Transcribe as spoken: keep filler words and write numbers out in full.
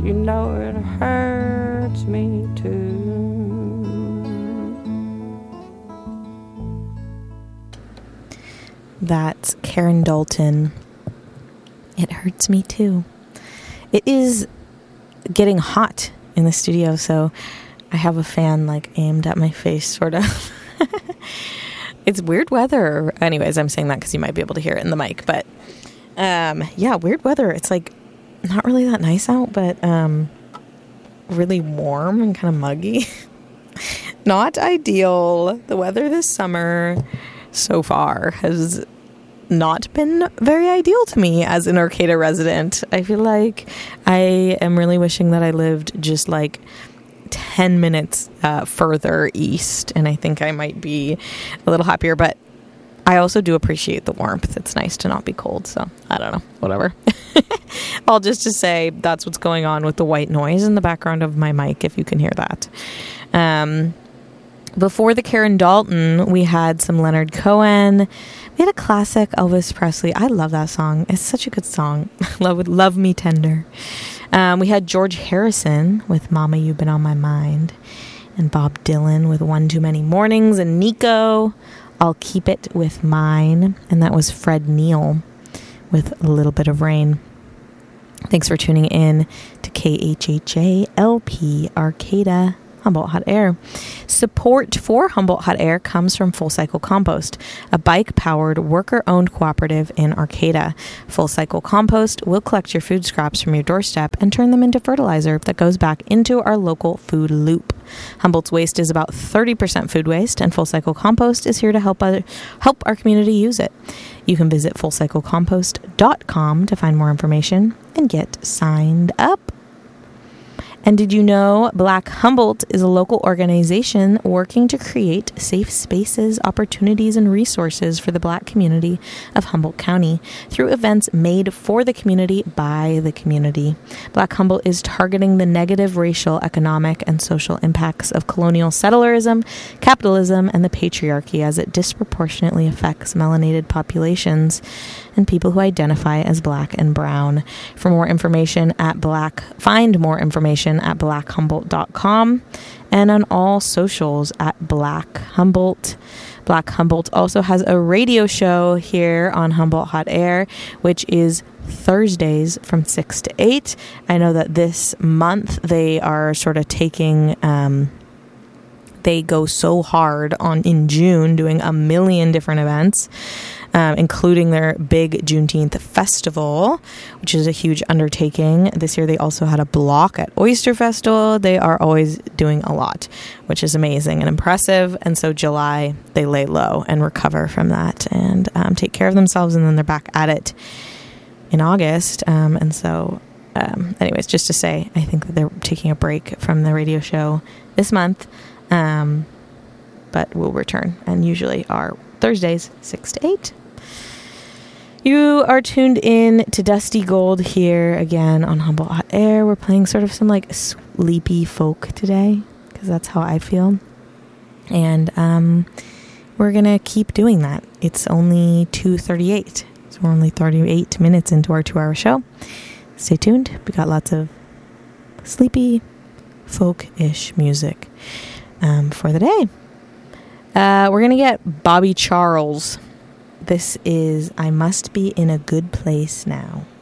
You know it hurts me too. That's Karen Dalton. It hurts me too. It is getting hot in the studio, so I have a fan like aimed at my face, sort of. It's weird weather. Anyways, I'm saying that because you might be able to hear it in the mic, but um, yeah, weird weather. It's like not really that nice out, but um, really warm and kind of muggy. Not ideal. The weather this summer so far has not been very ideal to me as an Arcata resident. I feel like I am really wishing that I lived just like ten minutes uh, further east, and I think I might be a little happier, but I also do appreciate the warmth. It's nice to not be cold, so I don't know, whatever. All just to say that's what's going on with the white noise in the background of my mic, if you can hear that. Um, before the Karen Dalton, we had some Leonard Cohen. We had a classic Elvis Presley. I love that song. It's such a good song. Love, Love Me Tender. Um, we had George Harrison with Mama, You've Been on My Mind. And Bob Dylan with One Too Many Mornings. And Nico, I'll Keep It With Mine. And that was Fred Neil with A Little Bit of Rain. Thanks for tuning in to K H H A L P Arcata, Humboldt Hot Air. Support for Humboldt Hot Air comes from Full Cycle Compost, a bike-powered, worker-owned cooperative in Arcata. Full Cycle Compost will collect your food scraps from your doorstep and turn them into fertilizer that goes back into our local food loop. Humboldt's waste is about thirty percent food waste, and Full Cycle Compost is here to help other, help our community use it. You can visit full cycle compost dot com to find more information and get signed up. And did you know Black Humboldt is a local organization working to create safe spaces, opportunities, and resources for the Black community of Humboldt County through events made for the community by the community? Black Humboldt is targeting the negative racial, economic, and social impacts of colonial settlerism, capitalism, and the patriarchy as it disproportionately affects melanated populations and people who identify as Black and Brown. For more information at Black, find more information at black humboldt dot com and on all socials at Black Humboldt. Black Humboldt also has a radio show here on Humboldt Hot Air, which is Thursdays from six to eight. I know that this month they are sort of taking... Um, they go so hard on in June doing a million different events, um, including their big Juneteenth festival, which is a huge undertaking. This year they also had a block at Oyster Festival. They are always doing a lot, which is amazing and impressive. And so July, they lay low and recover from that and um, take care of themselves, and then they're back at it in August. Um, and so um, anyways, just to say, I think that they're taking a break from the radio show this month. Um, but we'll return, and usually are Thursdays, six to eight. You are tuned in to Dusty Gold here again on Humboldt Hot Air. We're playing sort of some like sleepy folk today, because that's how I feel. And um, we're going to keep doing that. It's only two thirty-eight, so we're only thirty-eight minutes into our two-hour show. Stay tuned. We got lots of sleepy folk-ish music Um, for the day. Uh, we're going to get Bobby Charles. This is I Must Be in a Good Place Now.